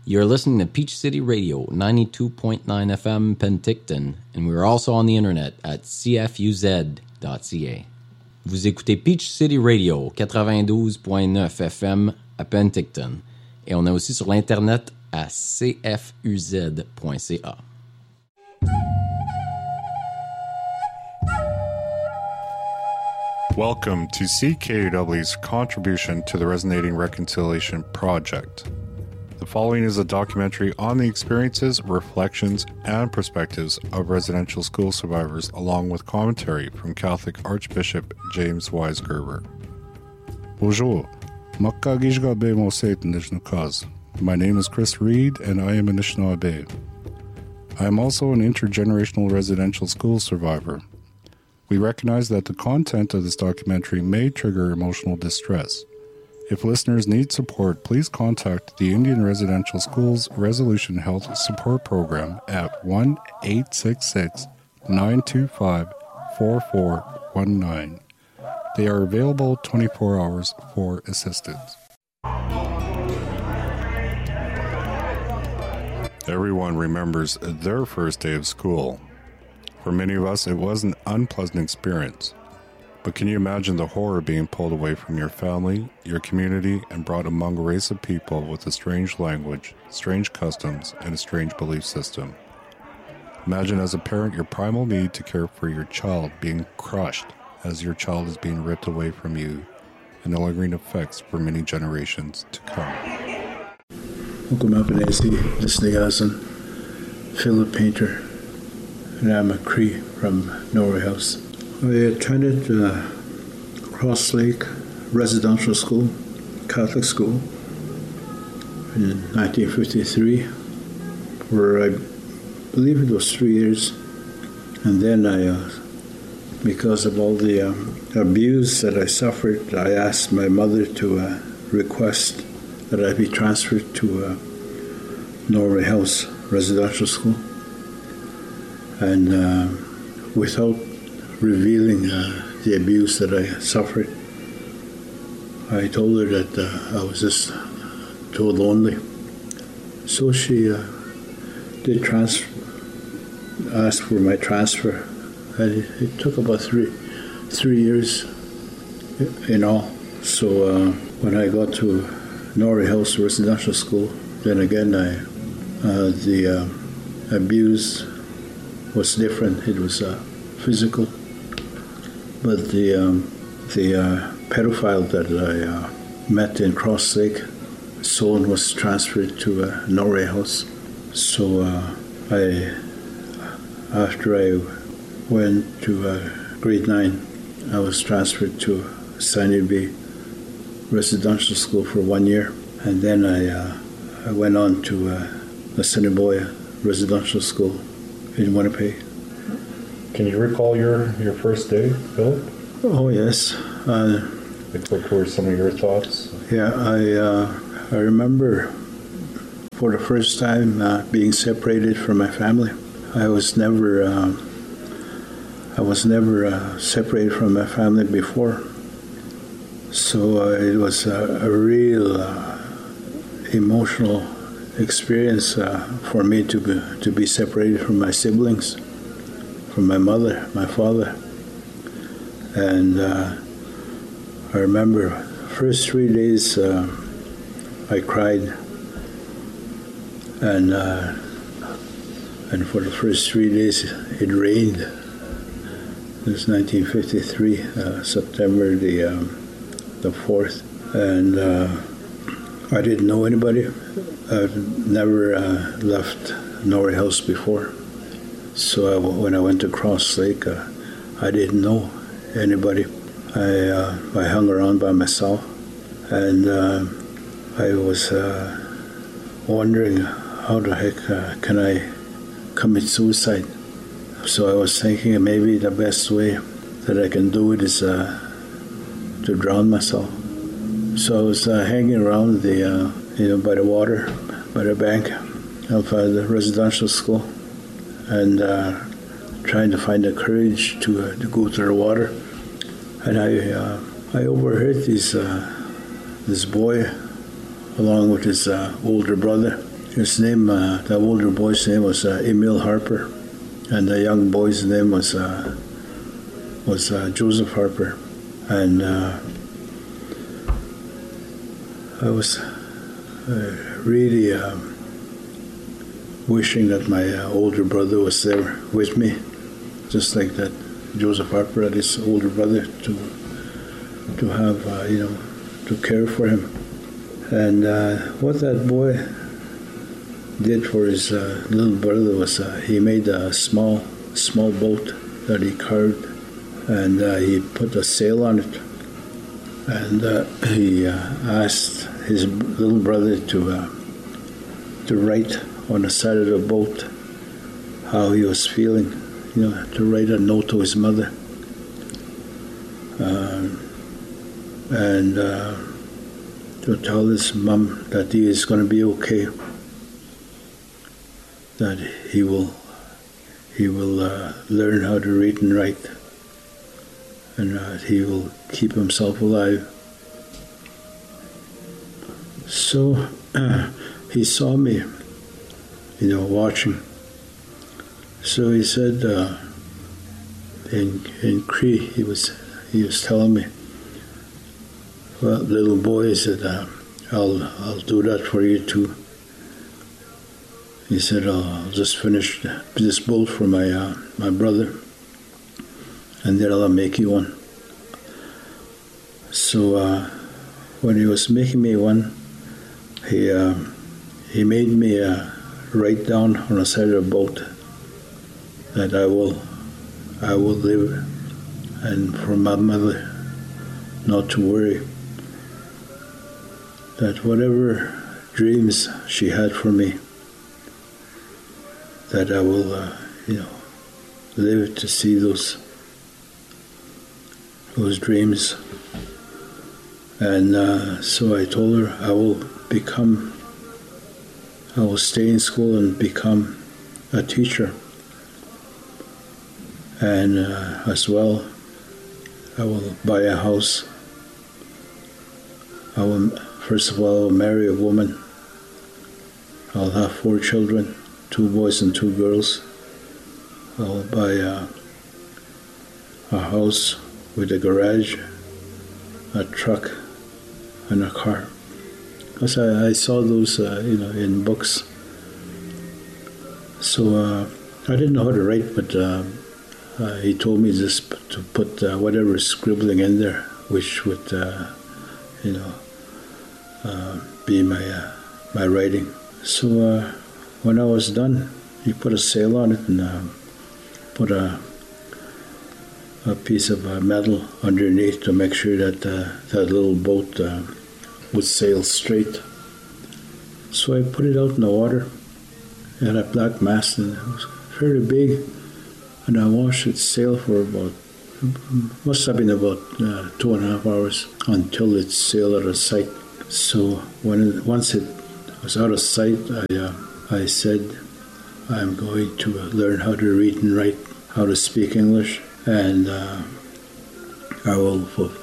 You're listening to Peach City Radio, 92.9 FM Penticton, and we're also on the internet at cfuz.ca. Vous écoutez Peach City Radio, 92.9 FM à Penticton, et on est aussi sur l'internet à cfuz.ca. Welcome to CKUW's contribution to the Resonating Reconciliation Project. The following is a documentary on the experiences, reflections, and perspectives of residential school survivors, along with commentary from Catholic Archbishop James Wise Gerber. Bonjour. My name is Chris Reed, and I am a Anishinaabe. I am also an intergenerational residential school survivor. We recognize that the content of this documentary may trigger emotional distress. If listeners need support, please contact the Indian Residential Schools Resolution Health Support Program at 1-866-925-4419. They are available 24 hours for assistance. Everyone remembers their first day of school. For many of us, it was an unpleasant experience. But can you imagine the horror being pulled away from your family, your community, and brought among a race of people with a strange language, strange customs, and a strange belief system? Imagine as a parent your primal need to care for your child being crushed as your child is being ripped away from you, and the lingering effects for many generations to come. This is Philip Painter, and I'm a Cree from Norway House. I attended Cross Lake Residential School, Catholic school, in 1953, where I believe it was 3 years. And then because of all the abuse that I suffered, I asked my mother to request that I be transferred to Norway House Residential School. And without revealing the abuse that I suffered, I told her that I was just too lonely. So she did ask for my transfer, and it took about three years in all. So when I got to Norway House Residential School, then again the abuse was different. It was physical. But the pedophile that I met in Cross Lake, son was transferred to Norway House. So after I went to grade 9, I was transferred to Sandy Bay Residential School for 1 year, and then I went on to Assiniboia Residential School in Winnipeg. Can you recall your first day, Philip? Oh, yes. What were some of your thoughts? Yeah, I remember for the first time being separated from my family. I was never separated from my family before. So it was a real emotional experience for me to be separated from my siblings, from my mother, my father. And I remember first 3 days I cried, and for the first 3 days it rained. It was 1953, September the 4th, and I didn't know anybody. I've never left Norway House before. So when I went to Cross Lake, I didn't know anybody. I hung around by myself, and I was wondering how the heck can I commit suicide. So I was thinking maybe the best way that I can do it is to drown myself. So I was hanging around by the water, by the bank of the residential school, and trying to find the courage to go to the water. And I overheard this boy, along with his older brother, His name, the older boy's name was Emil Harper, and the young boy's name was Joseph Harper. And I was really wishing that my older brother was there with me, just like that Joseph Harper had his older brother to have, to care for him. And what that boy did for his little brother was he made a small boat that he carved, and he put a sail on it, and he asked his little brother to write on the side of the boat how he was feeling, to write a note to his mother, and to tell his mom that he is going to be okay, that he will learn how to read and write, and that he will keep himself alive. So he saw me, watching. So he said, in Cree, he was telling me, well, little boy, he said, I'll do that for you too. He said, I'll just finish this boat for my brother, and then I'll make you one. So when he was making me one, he made me write down on the side of the boat that I will live, and for my mother not to worry, that whatever dreams she had for me, that I will, live to see those dreams. And so I told her I will stay in school and become a teacher. And as well, I will buy a house. First of all, I will marry a woman. I'll have 4 children, 2 boys and 2 girls. I'll buy a house with a garage, a truck, and a car. Because I saw those, in books. So I didn't know how to write, but he told me just to put whatever scribbling in there, which would, be my writing. So when I was done, he put a sail on it and put a piece of metal underneath to make sure that that little boat would sail straight. So I put it out in the water. It had a black mast and it was fairly big. And I watched it sail for must have been about 2.5 hours until it sailed out of sight. So once it was out of sight, I said, I'm going to learn how to read and write, how to speak English, and I will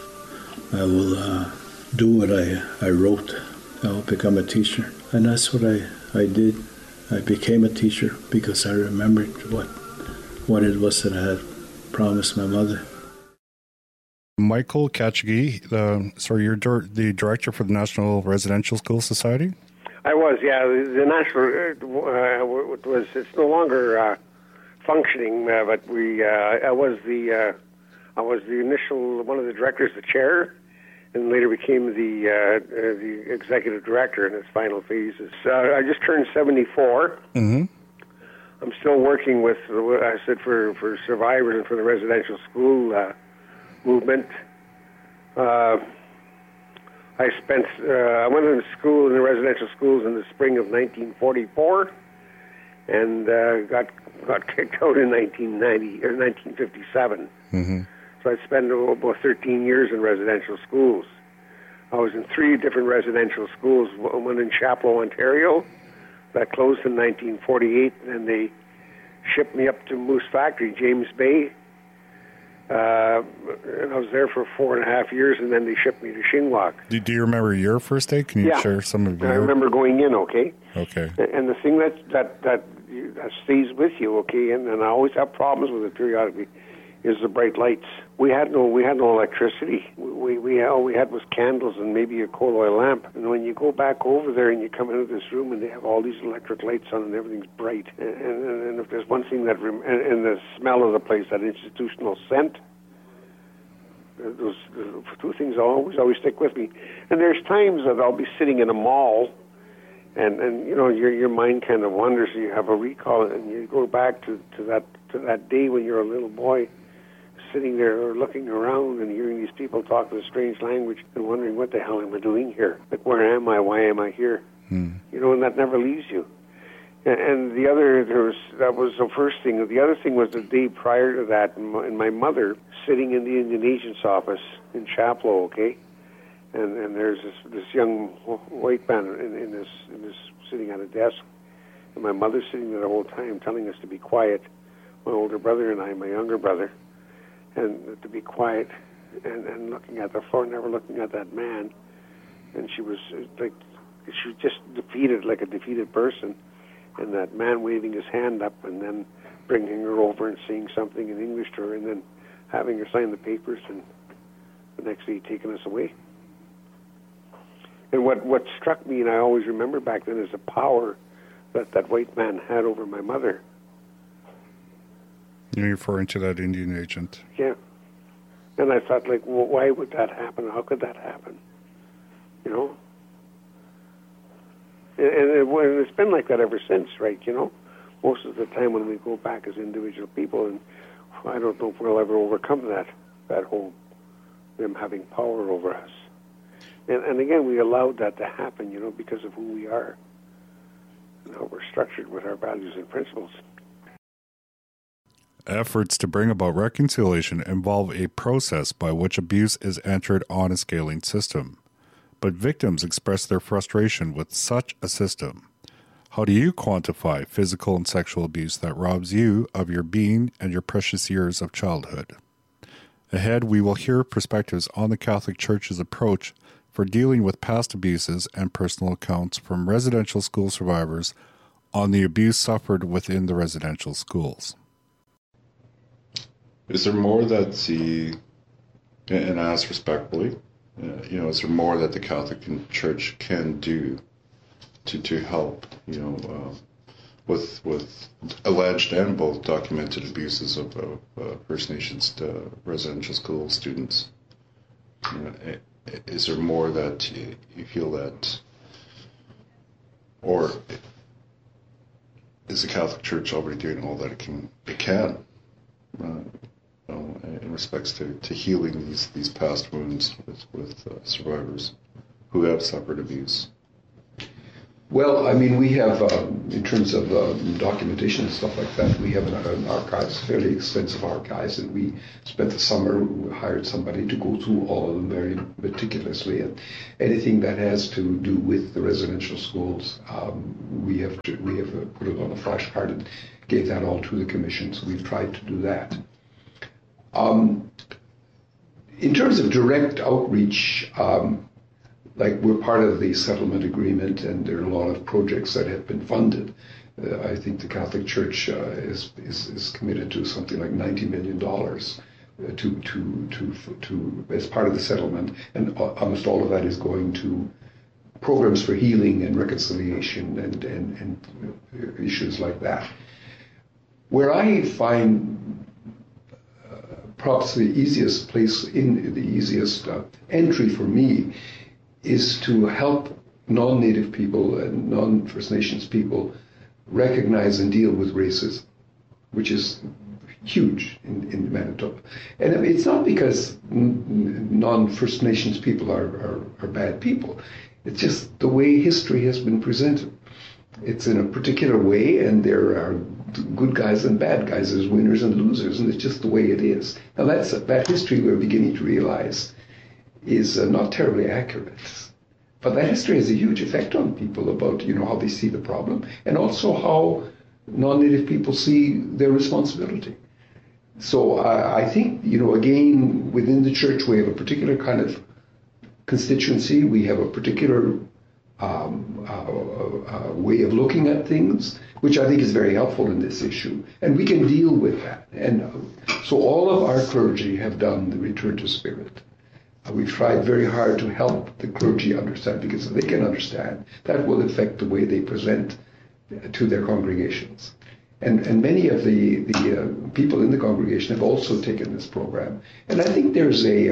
do what I wrote. I will become a teacher. And that's what I did. I became a teacher because I remembered what it was that I had promised my mother. Michael Kachigi, you're the director for the National Residential School Society? I was, yeah. The National it's no longer functioning, but I was the initial one of the directors, the chair, and later became the executive director in its final phases. I just turned 74. Mm-hmm. I'm still working with, I said, for survivors and for the residential school movement. I went into school in the residential schools in the spring of 1944, and got kicked out in 1990 or 1957. Mm-hmm. So I spent about 13 years in residential schools. I was in 3 different residential schools. One in Chapleau, Ontario, that closed in 1948, and they shipped me up to Moose Factory, James Bay, And I was there for 4.5 years, and then they shipped me to Shinwalk. Do you remember your first day? Can you share some of your... I remember going in, okay? Okay. And the thing that stays with you, okay, and I always have problems with it periodically, is the bright lights. We had no electricity. All we had was candles and maybe a coal oil lamp. And when you go back over there and you come into this room and they have all these electric lights on and everything's bright, and if there's one thing and the smell of the place, that institutional scent, those two things always stick with me. And there's times that I'll be sitting in a mall, and you know, your mind kind of wanders. You have a recall, and you go back to that day when you're a little boy, sitting there or looking around and hearing these people talk in a strange language and wondering, what the hell am I doing here? Like, where am I? Why am I here? You know, and that never leaves you. And that was the first thing. The other thing was the day prior to that, and my mother sitting in the Indian agent's office in Chapleau, okay? And there's this young white man in this sitting at a desk, and my mother's sitting there the whole time telling us to be quiet, my older brother and I, my younger brother, and to be quiet and looking at the floor, never looking at that man. And she was just defeated, like a defeated person. And that man waving his hand up and then bringing her over and saying something in English to her and then having her sign the papers and the next day taking us away. And what struck me, and I always remember back then, is the power that white man had over my mother. You're referring to that Indian agent. Yeah. And I thought, like, well, why would that happen? How could that happen? You know? And it's been like that ever since, right? You know? Most of the time when we go back as individual people, and I don't know if we'll ever overcome that whole, them having power over us. And again, we allowed that to happen, you know, because of who we are and how we're structured with our values and principles. Efforts to bring about reconciliation involve a process by which abuse is entered on a scaling system. But victims express their frustration with such a system. How do you quantify physical and sexual abuse that robs you of your being and your precious years of childhood? Ahead, we will hear perspectives on the Catholic Church's approach for dealing with past abuses and personal accounts from residential school survivors on the abuse suffered within the residential schools. Is there more that the, and asked respectfully, is there more that the Catholic Church can do to help, with alleged and both documented abuses of First Nations residential school students? Is there more that you feel that, or is the Catholic Church already doing all that it can? In respects to healing these past wounds with survivors who have suffered abuse? Well, I mean, we have, in terms of documentation and stuff like that, we have an archives, fairly extensive archives, and we spent the summer, we hired somebody to go through all of them very meticulously, and anything that has to do with the residential schools, we have put it on a flashcard and gave that all to the commission, so we've tried to do that. In terms of direct outreach, like we're part of the settlement agreement, and there are a lot of projects that have been funded. I think the Catholic Church is committed to something like $90 million to as part of the settlement, and almost all of that is going to programs for healing and reconciliation and issues like that. Where I find perhaps the easiest place, the easiest entry for me, is to help non-Native people and non-First Nations people recognize and deal with racism, which is huge in Manitoba. And it's not because non-First Nations people are bad people. It's just the way history has been presented. It's in a particular way, and there are good guys and bad guys, there's winners and losers, and it's just the way it is. Now that history we're beginning to realize is not terribly accurate. But that history has a huge effect on people about, how they see the problem, and also how non-Native people see their responsibility. So I think, again, within the church, we have a particular kind of constituency. We have a particular way of looking at things, which I think is very helpful in this issue. And we can deal with that. And so all of our clergy have done the Return to Spirit. We've tried very hard to help the clergy understand, because if they can understand, that will affect the way they present to their congregations. And many of the people in the congregation have also taken this program. And I think there's a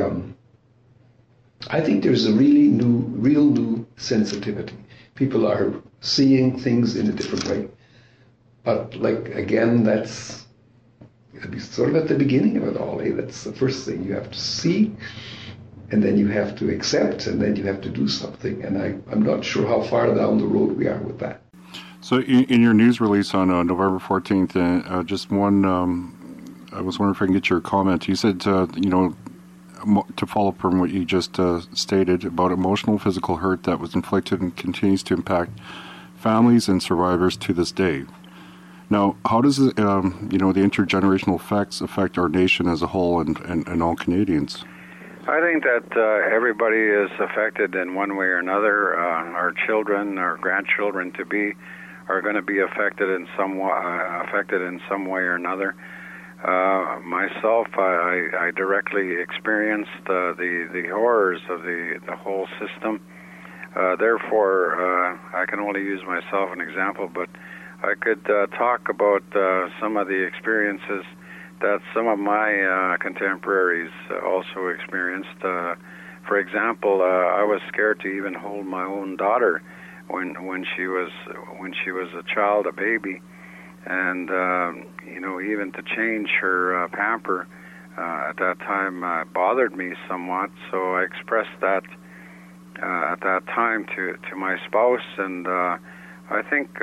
real new sensitivity. People are seeing things in a different way. But again, that's sort of at the beginning of it all. That's the first thing. You have to see, and then you have to accept, and then you have to do something. And I'm not sure how far down the road we are with that. So in your news release on November 14th, just one, I was wondering if I can get your comment. You said, to follow up from what you just stated about emotional and physical hurt that was inflicted and continues to impact families and survivors to this day. Now, how does the intergenerational effects affect our nation as a whole and all Canadians? I think that everybody is affected in one way or another. Our children, our grandchildren to be, are going to be affected in some way or another. Myself, I directly experienced the horrors of the whole system. Therefore, I can only use myself an example, but I could talk about some of the experiences that some of my contemporaries also experienced. For example, I was scared to even hold my own daughter when she was a child, a baby, and even to change her pamper at that time bothered me somewhat. So I expressed that at that time to my spouse, and I think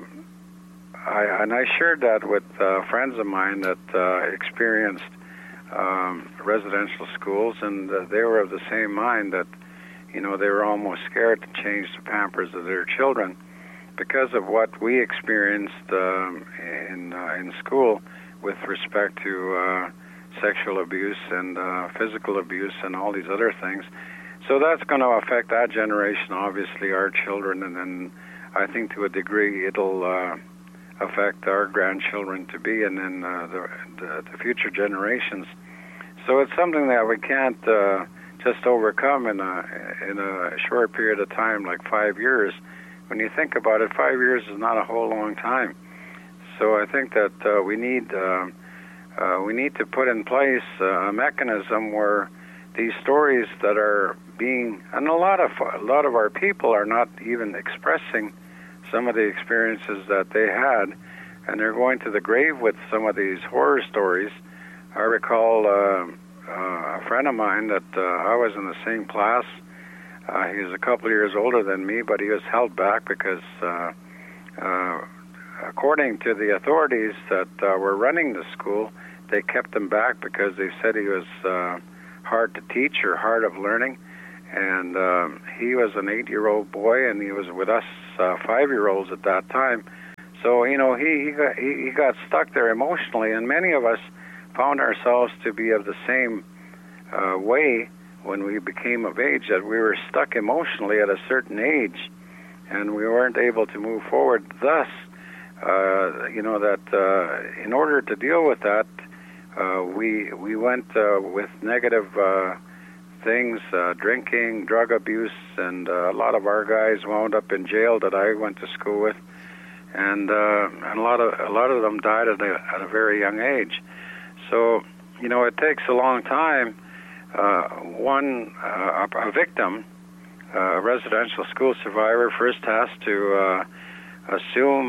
I shared that with friends of mine that experienced residential schools, and they were of the same mind that they were almost scared to change the pampers of their children because of what we experienced in school with respect to sexual abuse and physical abuse and all these other things. So that's going to affect that generation, obviously, our children, and then I think to a degree it'll affect our grandchildren to be, and then the future generations. So it's something that we can't just overcome in a short period of time, like 5 years. When you think about it, 5 years is not a whole long time. So I think that we need to put in place a mechanism where these stories that are being, and a lot of our people are not even expressing some of the experiences that they had, and they're going to the grave with some of these horror stories. I recall a friend of mine that I was in the same class. He was a couple of years older than me, but he was held back because according to the authorities that were running the school, they kept him back because they said he was hard to teach or hard of learning. And he was an 8-year-old boy, and he was with us 5-year-olds at that time. So he got stuck there emotionally, and many of us found ourselves to be of the same way when we became of age, that we were stuck emotionally at a certain age, and we weren't able to move forward. Thus, that in order to deal with that, we went with negative things, drinking, drug abuse, and a lot of our guys wound up in jail that I went to school with, and a lot of them died at a very young age. So, it takes a long time. A victim, a residential school survivor, first has to assume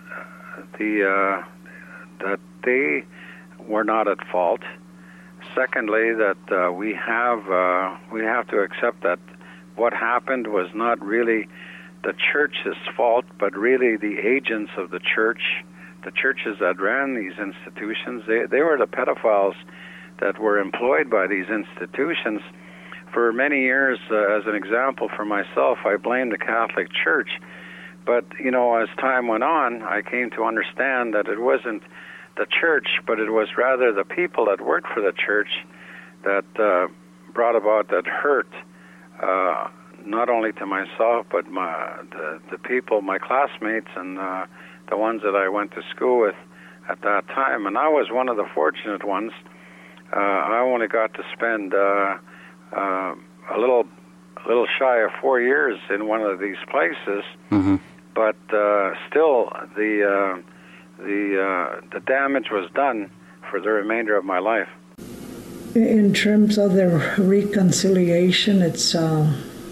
that they were not at fault. Secondly, that we have to accept that what happened was not really the church's fault, but really the agents of the church, the churches that ran these institutions. They were the pedophiles that were employed by these institutions. For many years, as an example for myself, I blamed the Catholic Church. But, as time went on, I came to understand that it wasn't the church, but it was rather the people that worked for the church that brought about that hurt, not only to myself, but the people, my classmates, and the ones that I went to school with at that time. And I was one of the fortunate ones. I only got to spend a little shy of 4 years in one of these places, but still the damage was done for the remainder of my life. In terms of the reconciliation, it's a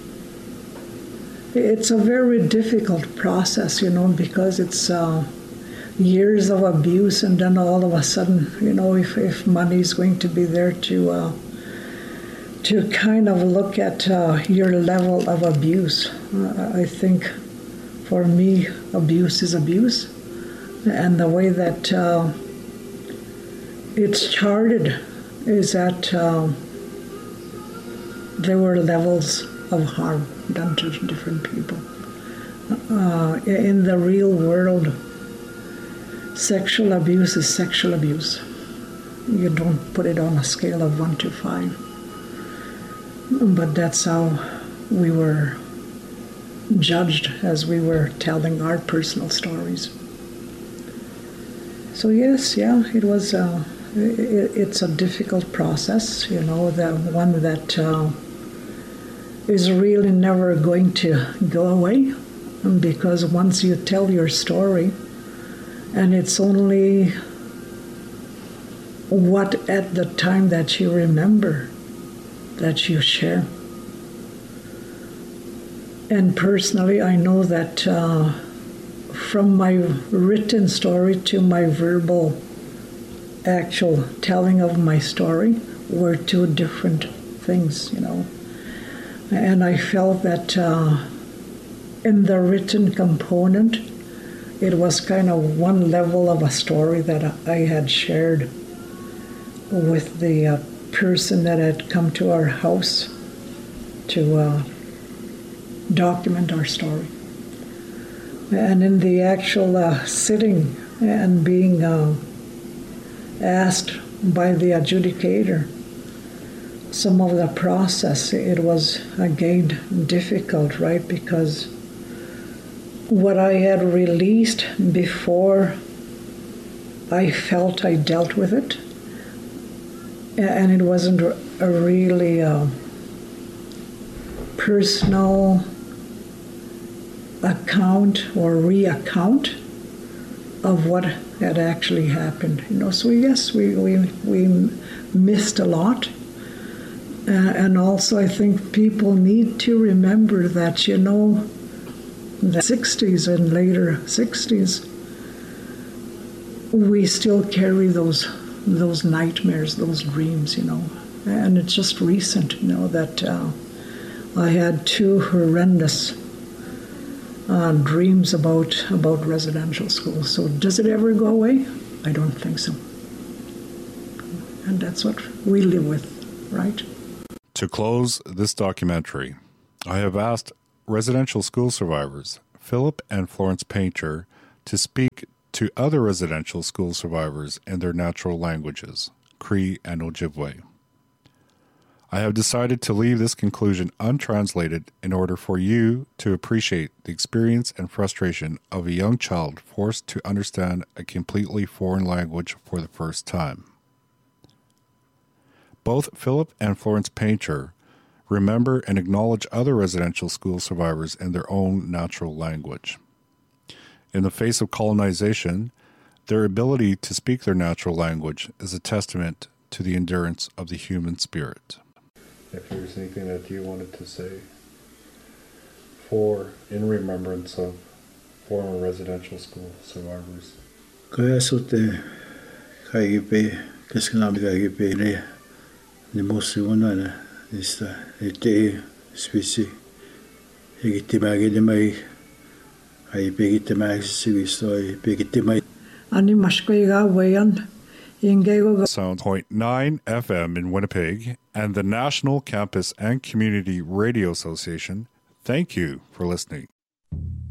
very difficult process, because it's years of abuse, and then all of a sudden, if money is going to be there to kind of look at your level of abuse. I think for me, abuse is abuse, and the way that it's charted is that there were levels of harm done to different people. In the real world, sexual abuse is sexual abuse. You don't put it on a scale of 1 to 5. But that's how we were judged as we were telling our personal stories. So yes, it was. It's a difficult process, the one that is really never going to go away, because once you tell your story, and it's only what at the time that you remember that you share. And personally, I know that from my written story to my verbal actual telling of my story were two different things, And I felt that in the written component, it was kind of one level of a story that I had shared with the person that had come to our house to document our story. And in the actual sitting and being asked by the adjudicator some of the process, it was again difficult, right? Because what I had released before, I felt I dealt with it, and it wasn't a really personal account or reaccount of what had actually happened. So yes, we missed a lot, and also I think people need to remember that the 60s and later 60s, we still carry those nightmares, those dreams, and it's just recent, that I had two horrendous dreams about residential schools. So does it ever go away? I don't think so. And that's what we live with, right? To close this documentary, I have asked residential school survivors Philip and Florence Painter to speak to other residential school survivors in their natural languages, Cree and Ojibwe. I have decided to leave this conclusion untranslated in order for you to appreciate the experience and frustration of a young child forced to understand a completely foreign language for the first time. Both Philip and Florence Painter remember and acknowledge other residential school survivors in their own natural language. In the face of colonization, their ability to speak their natural language is a testament to the endurance of the human spirit. If there's anything that you wanted to say in remembrance of former residential school survivors. Kaya sote kaipe kaskanam kaipe ne mosiona na esta ete specie egitimage de mai ai pegitimage sivisto ai pegitimage ani mashkoiga wayan Sound 0.9 FM in Winnipeg and the National Campus and Community Radio Association. Thank you for listening.